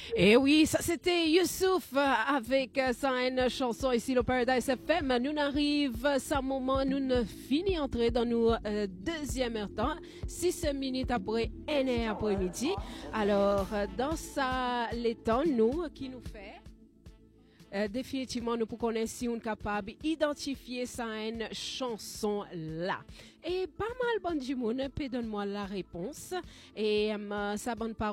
Et oui, ça c'était Youssouf avec sa une chanson ici au Paradise FM. Nous n'arrive ce moment, nous ne finissons entrer dans nos deuxième heure temps, 6 minutes après 1 heure après-midi. Alors, dans ça, les temps, nous, qui nous fait définitivement, nous pouvons connaître si on est capable d'identifier ça une chanson là. Et pas mal bon du monde, peut donne-moi la réponse. Et ça bonne parole.